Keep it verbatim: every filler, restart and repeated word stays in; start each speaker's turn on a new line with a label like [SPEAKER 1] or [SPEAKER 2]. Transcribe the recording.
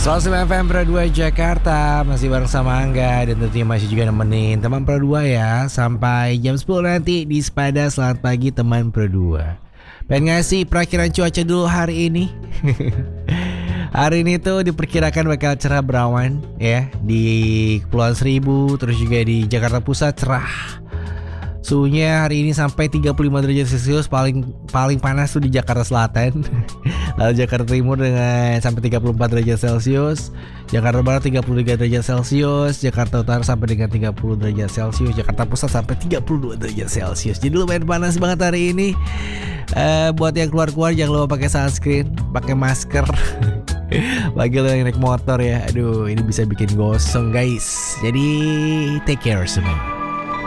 [SPEAKER 1] seratus sembilan F M Pro dua Jakarta, masih bareng sama Angga dan tentunya masih juga nemenin teman Pro dua ya sampai jam sepuluh nanti di Sepada. Selamat pagi teman Pro dua. Pengen ngasih perakiraan cuaca dulu hari ini. Hari ini tuh diperkirakan bakal cerah berawan ya di Kepulauan Seribu, terus juga di Jakarta Pusat cerah. Suhunya hari ini sampai tiga puluh lima derajat Celcius, paling paling panas tuh di Jakarta Selatan. Lalu Jakarta Timur dengan sampai tiga puluh empat derajat Celcius, Jakarta Barat tiga puluh tiga derajat Celcius, Jakarta Utara sampai dengan tiga puluh derajat Celcius, Jakarta Pusat sampai tiga puluh dua derajat Celcius. Jadi lumayan panas banget hari ini. Uh, buat yang keluar-keluar jangan lupa pakai sunscreen, pakai masker. Bagi lo yang naik motor ya, aduh ini bisa bikin gosong guys. Jadi take care semua.